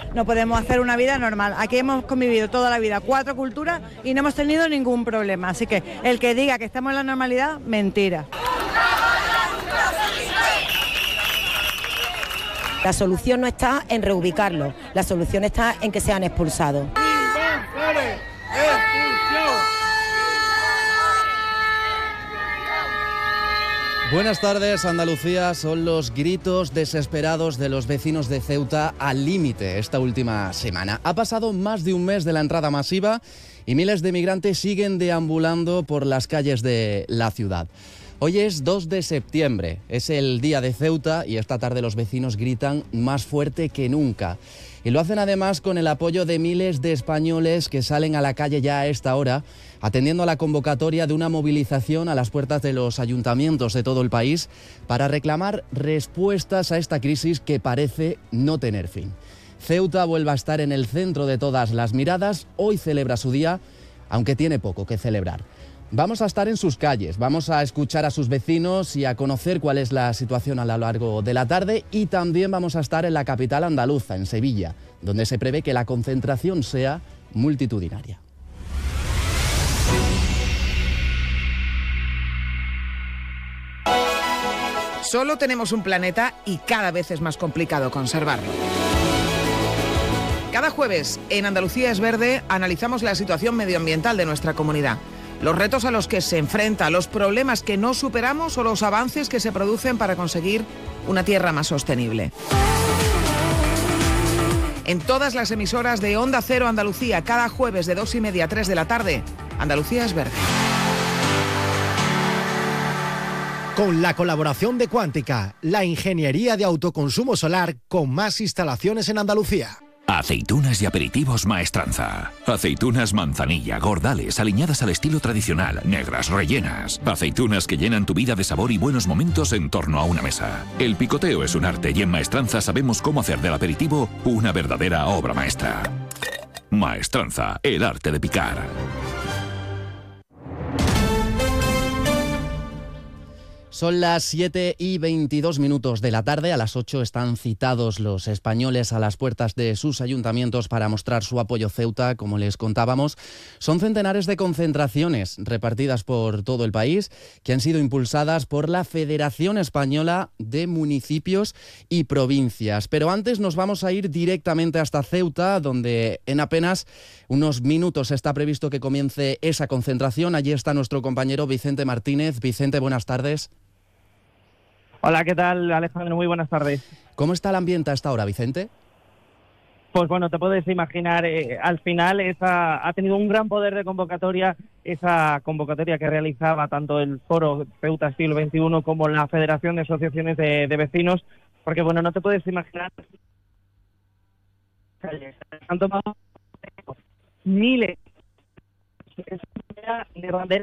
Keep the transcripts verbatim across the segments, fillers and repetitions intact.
no podemos hacer una vida normal. Aquí hemos convivido toda la vida cuatro culturas y no hemos tenido ningún problema, así que el que diga que estamos en la normalidad, mentira. La solución no está en reubicarlos, la solución está en que sean expulsados. Buenas tardes, Andalucía. Son los gritos desesperados de los vecinos de Ceuta al límite esta última semana. Ha pasado más de un mes de la entrada masiva y miles de migrantes siguen deambulando por las calles de la ciudad. Hoy es dos de septiembre, es el día de Ceuta y esta tarde los vecinos gritan más fuerte que nunca. Y lo hacen además con el apoyo de miles de españoles que salen a la calle ya a esta hora, atendiendo a la convocatoria de una movilización a las puertas de los ayuntamientos de todo el país para reclamar respuestas a esta crisis que parece no tener fin. Ceuta vuelve a estar en el centro de todas las miradas, hoy celebra su día, aunque tiene poco que celebrar. Vamos a estar en sus calles, vamos a escuchar a sus vecinos y a conocer cuál es la situación a lo largo de la tarde y también vamos a estar en la capital andaluza, en Sevilla, donde se prevé que la concentración sea multitudinaria. Solo tenemos un planeta y cada vez es más complicado conservarlo. Cada jueves en Andalucía es Verde analizamos la situación medioambiental de nuestra comunidad. Los retos a los que se enfrenta, los problemas que no superamos o los avances que se producen para conseguir una tierra más sostenible. En todas las emisoras de Onda Cero Andalucía, cada jueves de dos y media a tres de la tarde, Andalucía es Verde. Con la colaboración de Cuántica, la ingeniería de autoconsumo solar con más instalaciones en Andalucía. Aceitunas y aperitivos Maestranza. Aceitunas manzanilla, gordales, aliñadas al estilo tradicional, negras, rellenas. Aceitunas que llenan tu vida de sabor y buenos momentos en torno a una mesa. El picoteo es un arte y en Maestranza sabemos cómo hacer del aperitivo una verdadera obra maestra. Maestranza, el arte de picar. Son las siete y veintidós minutos de la tarde. A las ocho están citados los españoles a las puertas de sus ayuntamientos para mostrar su apoyo a Ceuta, como les contábamos. Son centenares de concentraciones repartidas por todo el país que han sido impulsadas por la Federación Española de Municipios y Provincias. Pero antes nos vamos a ir directamente hasta Ceuta, donde en apenas unos minutos está previsto que comience esa concentración. Allí está nuestro compañero Vicente Martínez. Vicente, buenas tardes. Hola, ¿qué tal, Alejandro? Muy buenas tardes. ¿Cómo está el ambiente a esta hora, Vicente? Pues bueno, te puedes imaginar, eh, al final esa, ha tenido un gran poder de convocatoria, esa convocatoria que realizaba tanto el Foro Ceuta Siglo veintiuno como la Federación de Asociaciones de, de Vecinos, porque bueno, no te puedes imaginar, han tomado miles de banderas,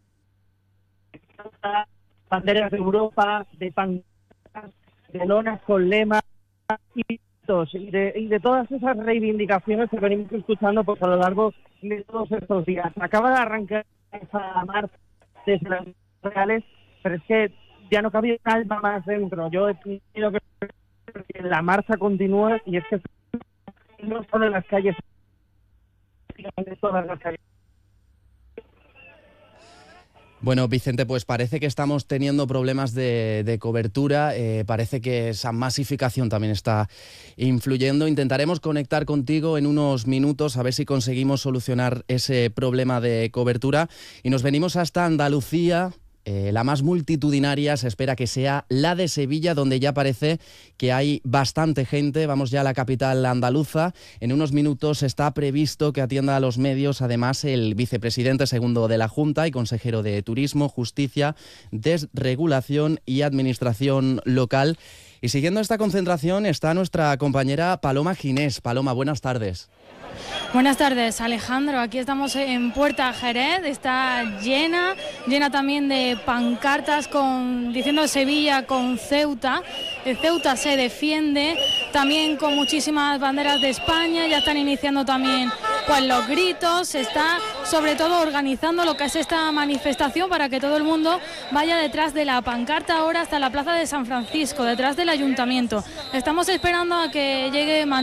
banderas de Europa, de pancartas, de lonas con lemas y de, y de todas esas reivindicaciones que venimos escuchando pues, a lo largo de todos estos días. Acaba de arrancar esa marcha desde las reales, pero es que ya no cabía un alma más dentro. Yo he tenido que que la marcha continúa y es que no solo en las calles, sino en todas las calles. Bueno, Vicente, pues parece que estamos teniendo problemas de, de cobertura, eh, parece que esa masificación también está influyendo. Intentaremos conectar contigo en unos minutos a ver si conseguimos solucionar ese problema de cobertura y nos venimos hasta Andalucía. Eh, la más multitudinaria se espera que sea la de Sevilla, donde ya parece que hay bastante gente. Vamos ya a la capital andaluza. En unos minutos está previsto que atienda a los medios, además, el vicepresidente segundo de la Junta y consejero de Turismo, Justicia, Desregulación y Administración Local. Y siguiendo esta concentración está nuestra compañera Paloma Ginés. Paloma, buenas tardes. Buenas tardes, Alejandro. Aquí estamos en Puerta Jerez, está llena, llena también de pancartas con diciendo Sevilla con Ceuta. Ceuta se defiende, también con muchísimas banderas de España. Ya están iniciando también pues, los gritos. Se está sobre todo organizando lo que es esta manifestación para que todo el mundo vaya detrás de la pancarta ahora hasta la plaza de San Francisco, detrás del ayuntamiento. Estamos esperando a que llegue Manuel